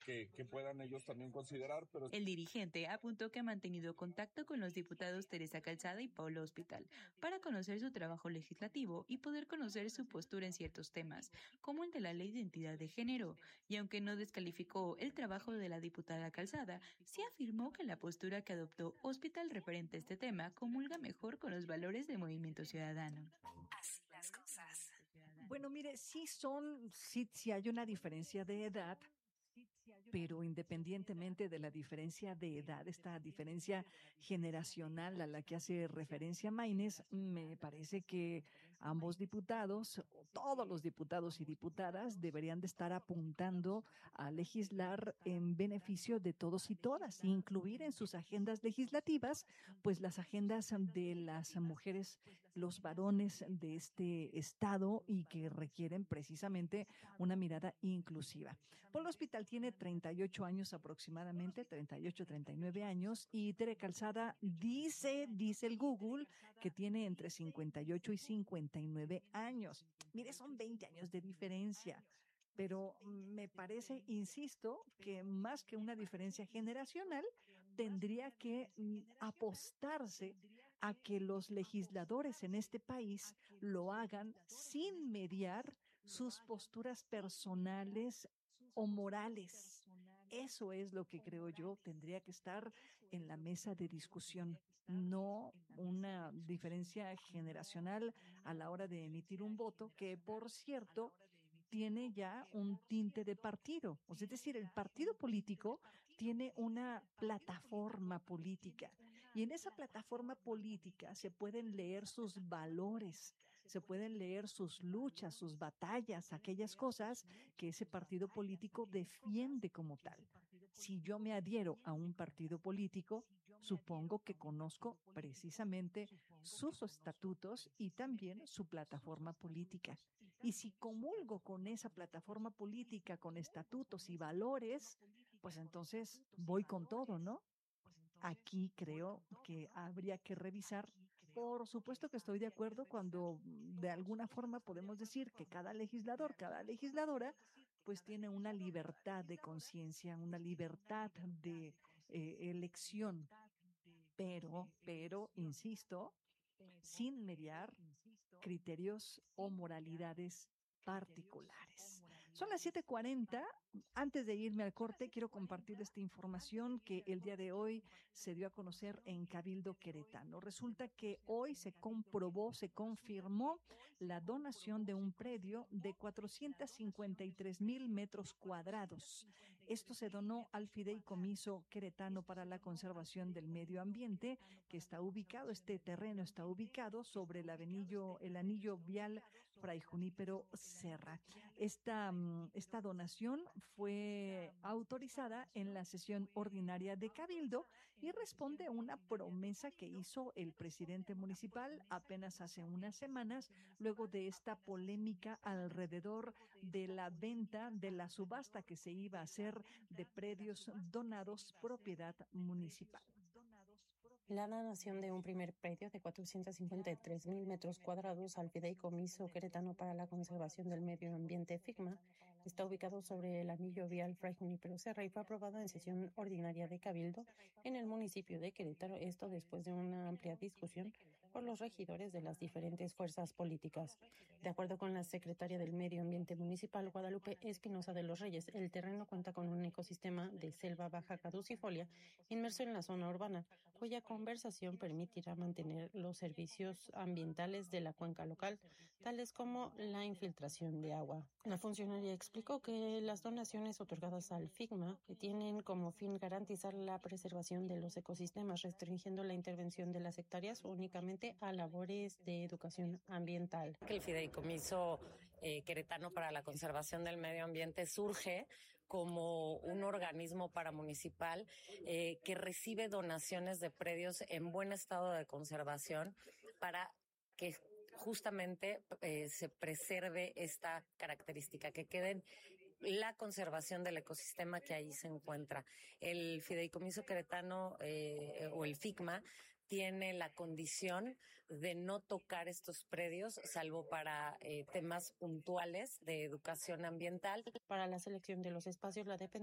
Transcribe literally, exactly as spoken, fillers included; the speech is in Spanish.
que, que puedan ellos también considerar. Pero el dirigente apuntó que ha mantenido contacto con los diputados Teresa Calzada y Paulo Hospital para conocer su trabajo legislativo y poder conocer su postura en ciertos temas, como el de la ley de identidad de género, y aunque no descalificó el trabajo de la diputada Calzada, sí afirmó que la postura que adoptó Hospital referente a este tema comulga mejor con los valores del Movimiento Ciudadano. Así las cosas. Bueno, mire, sí son, sí, sí hay una diferencia de edad, pero independientemente de la diferencia de edad, esta diferencia generacional a la que hace referencia Maynes, me parece que ambos diputados, o todos los diputados y diputadas, deberían de estar apuntando a legislar en beneficio de todos y todas, e incluir en sus agendas legislativas, pues las agendas de las mujeres, los varones de este estado y que requieren precisamente una mirada inclusiva. Polo Hospital tiene treinta y ocho años aproximadamente, treinta y ocho, treinta y nueve años, y Tere Calzada dice, dice el Google, que tiene entre cincuenta y ocho y cincuenta y nueve años. Mire, son veinte años de diferencia. Pero me parece, insisto, que más que una diferencia generacional, tendría que apostarse a que los legisladores en este país lo hagan sin mediar sus posturas personales o morales. Eso es lo que creo yo tendría que estar en la mesa de discusión, no una diferencia generacional a la hora de emitir un voto, que por cierto tiene ya un tinte de partido. Es decir, el partido político tiene una plataforma política y en esa plataforma política se pueden leer sus valores, se pueden leer sus luchas, sus batallas, aquellas cosas que ese partido político defiende como tal. Si yo me adhiero a un partido político, supongo que conozco precisamente sus estatutos y también su plataforma política. Y si comulgo con esa plataforma política, con estatutos y valores, pues entonces voy con todo, ¿no? Aquí creo que habría que revisar. Por supuesto que estoy de acuerdo cuando de alguna forma podemos decir que cada legislador, cada legisladora, pues tiene una libertad de conciencia, una libertad de eh, elección. Pero, pero, insisto, sin mediar criterios o moralidades particulares. Son las siete cuarenta. Antes de irme al corte, quiero compartir esta información que el día de hoy se dio a conocer en Cabildo Queretano. Resulta que hoy se comprobó, se confirmó la donación de un predio de cuatrocientos cincuenta y tres mil metros cuadrados. Esto se donó al Fideicomiso Queretano para la Conservación del Medio Ambiente, que está ubicado, este terreno está ubicado sobre el anillo, el anillo vial Fray Junípero Serra. Esta, esta donación fue autorizada en la sesión ordinaria de Cabildo y responde a una promesa que hizo el presidente municipal apenas hace unas semanas, luego de esta polémica alrededor de la venta, de la subasta que se iba a hacer de predios donados propiedad municipal. La donación de un primer predio de cuatrocientos cincuenta y tres mil metros cuadrados al Fideicomiso Queretano para la Conservación del Medio Ambiente FICMA está ubicado sobre el anillo vial Fray Junípero Serra y fue aprobado en sesión ordinaria de Cabildo en el municipio de Querétaro, esto después de una amplia discusión por los regidores de las diferentes fuerzas políticas. De acuerdo con la secretaria del Medio Ambiente Municipal, Guadalupe Espinosa de los Reyes, el terreno cuenta con un ecosistema de selva baja caducifolia inmerso en la zona urbana, cuya conversación permitirá mantener los servicios ambientales de la cuenca local, tales como la infiltración de agua. La funcionaria explicó que las donaciones otorgadas al FICMA tienen como fin garantizar la preservación de los ecosistemas, restringiendo la intervención de las hectáreas únicamente a labores de educación ambiental. El Fideicomiso eh, Queretano para la Conservación del Medio Ambiente surge como un organismo paramunicipal eh, que recibe donaciones de predios en buen estado de conservación para que justamente eh, se preserve esta característica, que queden la conservación del ecosistema que ahí se encuentra. El Fideicomiso Queretano eh, o el FICMA tiene la condición de no tocar estos predios, salvo para eh, temas puntuales de educación ambiental. Para la selección de los espacios, la dependencia